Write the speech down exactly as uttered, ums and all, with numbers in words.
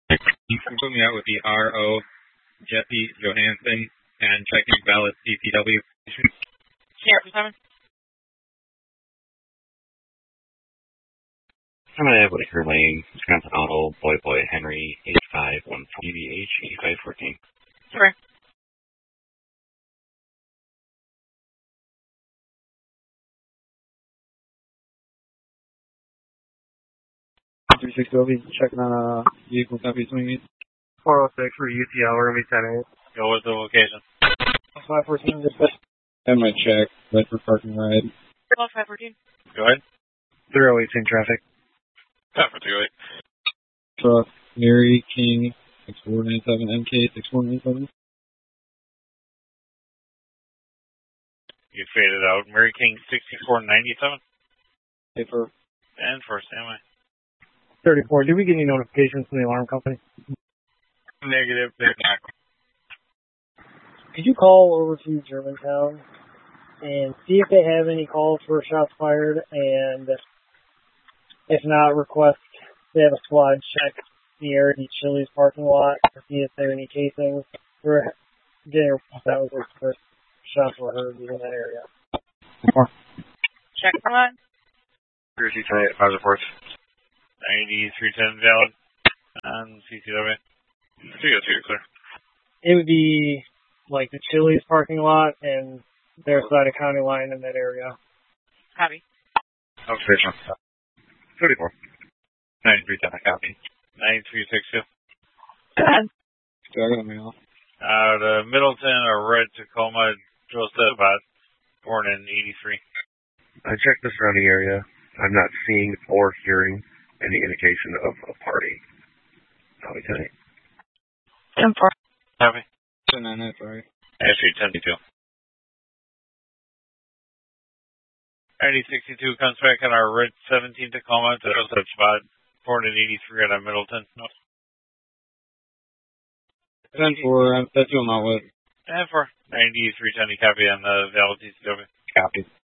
You can put me out with the R O Jesse Johansson and checking valid C P W. Sheriff Simon. I'm gonna have Whitaker Lane, Wisconsin Auto, Boy Boy Henry, H five one four D V H eighty-five fourteen. Sure. three six O B, checking on a vehicle copy swinging. four oh six for U T L, we're going to be ten eight. Go with the location. five fourteen, dispatch. And my check, right for parking ride. five fourteen. Go ahead. three oh eight, same traffic. five four two eight. Truck, Mary King, six four nine seven, M K six four nine seven. You faded out. Mary King sixty-four ninety-seven. Paper. And for standby. thirty-four, did we get any notifications from the alarm company? Negative. They're not. Could you call over to Germantown and see if they have any calls for shots fired, and if not, request they have a squad check near the Chili's parking lot to see if there are any casings. We're getting that was the first shots were heard in that area. Check for that. Jersey tonight, five reports. ninety-three ten valid. On C C W. two oh two, clear. It would be like the Chili's parking lot and their side of county line in that area. Copy. Observation. thirty-four. ninety-three ten, copy. ninety-three sixty. Still got a mail. Out of Middleton or Red Tacoma, Joseph, about born in eighty-three. I checked the surrounding area. I'm not seeing or hearing any indication of a party. Probably tonight. ten four. Copy. ten nine, sorry. Actually, ten two. ninety sixty-two comes back in our Red seventeen Tacoma to Joseph spot, born in eighty-three out of Middleton. No. ten four, that's who I'm out with. ten four. ninety-three ten, copy on the valid T C W. Copy.